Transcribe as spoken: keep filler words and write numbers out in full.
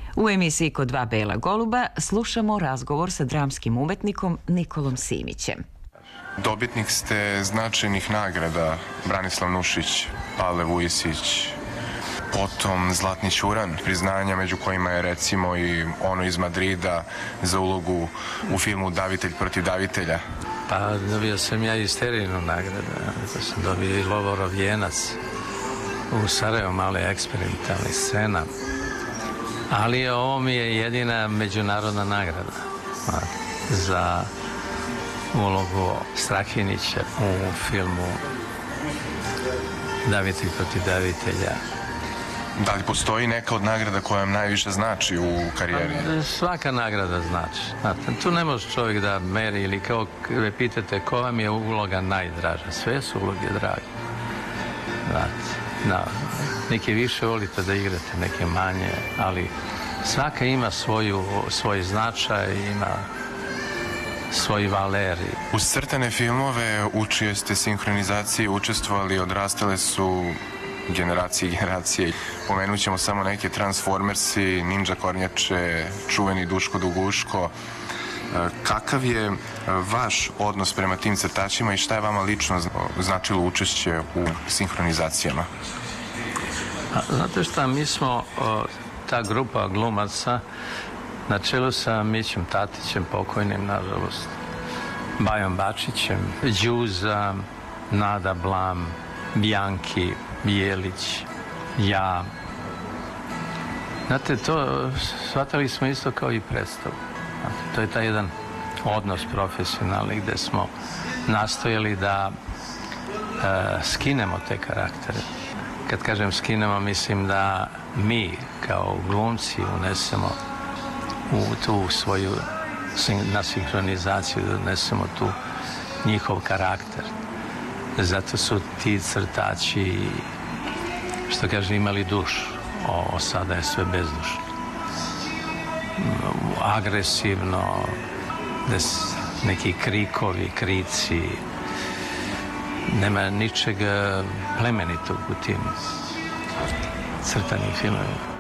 U emisiji Kod dva bela goluba slušamo razgovor sa dramskim umetnikom Nikolom Simićem. Dobitnik ste značajnih nagrada, Branislav Nušić, Pavle Vujisić, potom Zlatni ćuran, priznanja među kojima je recimo i ono iz Madrida za ulogu u filmu Davitelj protiv davitelja. Pa dobio sam ja i Sterijinu nagradu, to sam dobio i Lovorov vijenac u Sarajevo, male eksperimentalnih scena. Ali ovo mi je jedina međunarodna nagrada za ulogu Strahinića u filmu Davitelj protiv davitelja. Da li postoji neka od nagrada koja vam najviše znači u karijeri? Svaka nagrada znači. Znate, tu ne može čovjek da meri ili kao me pitate ko vam je uloga najdraža. Sve su uloge drage. Znate, da, neke više volite da igrate, neke manje, ali svaka ima svoju, svoj značaj, ima svoj valer. Uz crtane filmove u čijoj ste sinhronizaciji učestvovali, odrastale su generacije i generacije. Pomenut ćemo samo neke Transformersi, Ninja Kornjače, čuveni Duško Duguško. Kakav je vaš odnos prema tim crtačima i šta je vama lično značilo učešće u sinhronizacijama? Znate šta, mi smo, ta grupa glumaca, na čelu sa Mićem Tatićem, pokojnim, nažalost, Bajom Bačićem, Đuza, Nada Blam, Bjanki, Bijelić, ja. Znate, to shvatali smo isto kao i predstavu. Znate, to je taj jedan odnos profesionalni gde smo nastojali da e, skinemo te karaktere. Kad kažem skinemo, mislim da mi kao glumci unesemo u tu svoju na sinhronizaciju, da unesemo tu njihov karakter. Zato su ti crtači, što kaže, imali dušu. Ovo sada je sve bezdušno. Agresivno, neki krikovi, krici. Nema ničega plemenitog u tim crtanim filmovima.